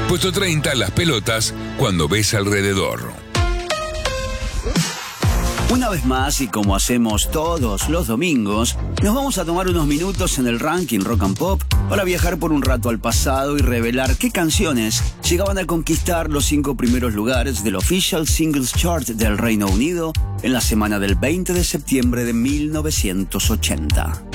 Puesto 30, las pelotas, cuando ves alrededor. Una vez más, y como hacemos todos los domingos, nos vamos a tomar unos minutos en el ranking Rock and Pop para viajar por un rato al pasado y revelar qué canciones llegaban a conquistar los 5 primeros lugares del Official Singles Chart del Reino Unido en la semana del 20 de septiembre de 1980.